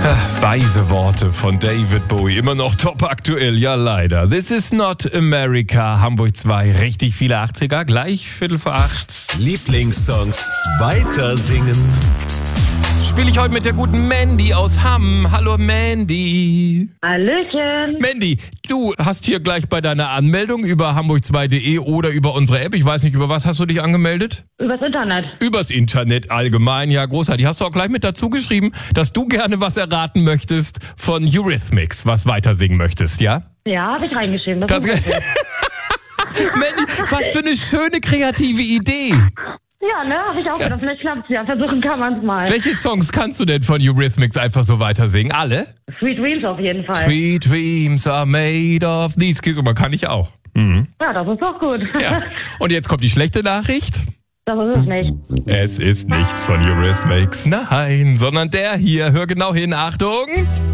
Weise Worte von David Bowie, immer noch top aktuell, ja leider. This is not America, Hamburg 2, richtig viele 80er, gleich 7:45. Lieblingssongs weiter singen. Spiele ich heute mit der guten Mandy aus Hamm. Hallo Mandy. Hallöchen. Mandy, du hast hier gleich bei deiner Anmeldung über hamburg2.de oder über unsere App, ich weiß nicht, über was hast du dich angemeldet? Übers Internet. Übers Internet allgemein, ja großartig. Hast du auch gleich mit dazu geschrieben, dass du gerne was erraten möchtest von Eurythmics, was weiter singen möchtest, ja? Ja, habe ich reingeschrieben. Mandy, was für eine schöne kreative Idee. Ja, ne, habe ich auch gedacht. Vielleicht klappt's ja. Versuchen kann man's mal. Welche Songs kannst du denn von Eurythmics einfach so weiter singen? Alle? Sweet Dreams auf jeden Fall. Sweet dreams are made of these kids. Und man kann ich auch. Mhm. Ja, das ist doch gut. Ja. Und jetzt kommt die schlechte Nachricht. Das ist es nicht. Es ist nichts von Eurythmics, nein, sondern der hier. Hör genau hin, Achtung.